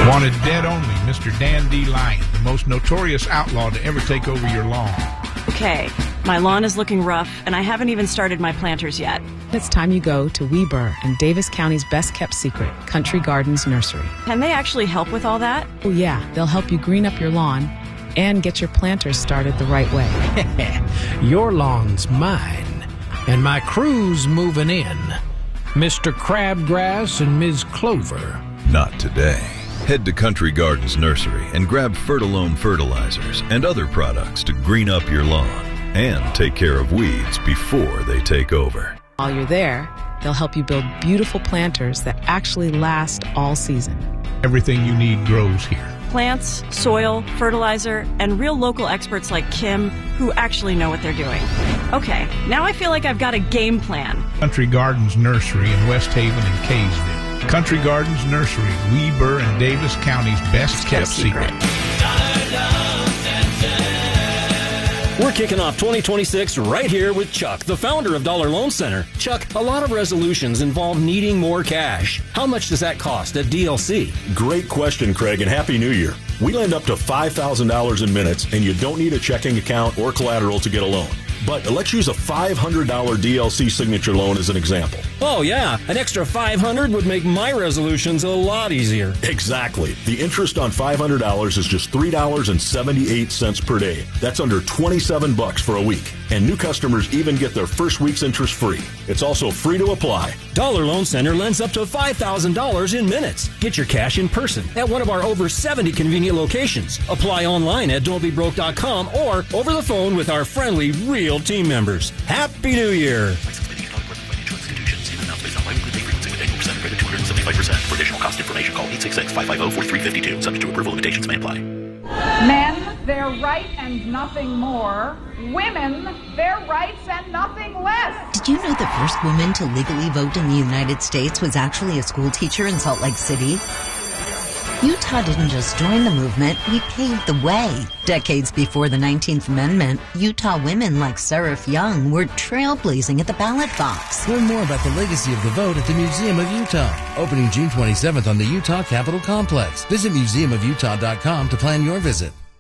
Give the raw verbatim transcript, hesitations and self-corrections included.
Wanted dead only, Mister Dan D. Lyon, the most notorious outlaw to ever take over your lawn. Okay, my lawn is looking rough, and I haven't even started my planters yet. It's time you go to Weber and Davis County's best-kept secret, Country Gardens Nursery. Can they actually help with all that? Oh, yeah. They'll help you green up your lawn and get your planters started the right way. Your lawn's mine, and my crew's moving in. Mister Crabgrass and Miz Clover. Not today. Head to Country Gardens Nursery and grab Fertilome fertilizers and other products to green up your lawn and take care of weeds before they take over. While you're there, they'll help you build beautiful planters that actually last all season. Everything you need grows here. Plants, soil, fertilizer, and real local experts like Kim who actually know what they're doing. Okay, now I feel like I've got a game plan. Country Gardens Nursery in West Haven and Kaysville. Country Gardens Nursery, Weber and Davis County's best-kept secret. We're kicking off twenty twenty-six right here with Chuck, the founder of Dollar Loan Center. Chuck, a lot of resolutions involve needing more cash. How much does that cost at D L C? Great question, Craig, and Happy New Year. We lend up to five thousand dollars in minutes, and you don't need a checking account or collateral to get a loan. But let's use a five hundred dollars D L C signature loan as an example. Oh, yeah. An extra five hundred dollars would make my resolutions a lot easier. Exactly. The interest on five hundred dollars is just three dollars and seventy-eight cents per day. That's under twenty-seven bucks for a week. And new customers even get their first week's interest free. It's also free to apply. Dollar Loan Center lends up to five thousand dollars in minutes. Get your cash in person at one of our over seventy convenient locations. Apply online at don't be broke dot com or over the phone with our friendly, real team members. Happy New Year! For additional cost information, call eight six six, five five zero, four three five two. Subject to approval, limitations may apply. Men, their right and nothing more. Women, their rights and nothing less. Did you know the first woman to legally vote in the United States was actually a school teacher in Salt Lake City? Utah didn't just join the movement, we paved the way. Decades before the nineteenth Amendment, Utah women like Seraph Young were trailblazing at the ballot box. Learn more about the legacy of the vote at the Museum of Utah, opening June twenty-seventh on the Utah Capitol Complex. Visit museum of utah dot com to plan your visit.